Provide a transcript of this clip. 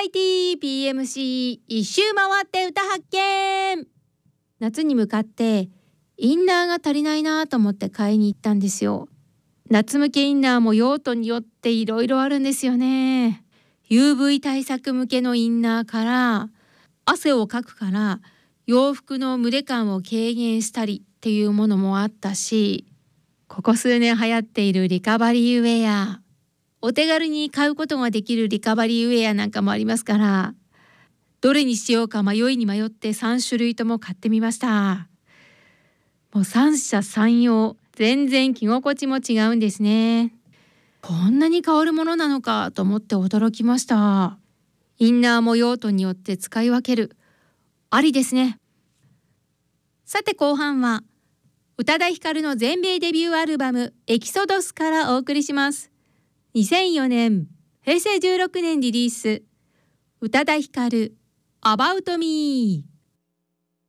PIT-PMC 一周回って歌発見。夏に向かってインナーが足りないなと思って買いに行ったんですよ。夏向けインナーも用途によっていろいろあるんですよね。UV 対策向けのインナーから汗をかくから洋服の蒸れ感を軽減したりっていうものもあったし、ここ数年流行っているリカバリーウェア、お手軽に買うことができるリカバリーウェアなんかもありますから、どれにしようか迷いに迷って3種類とも買ってみました。もう三者三様、全然着心地も違うんですね。こんなに変わるものなのかと思って驚きました。インナーも用途によって使い分ける、ありですね。さて後半は宇多田ヒカルの全米デビューアルバムエキソドスからお送りします。2004年、平成16年リリース、宇多田ヒカル About Me。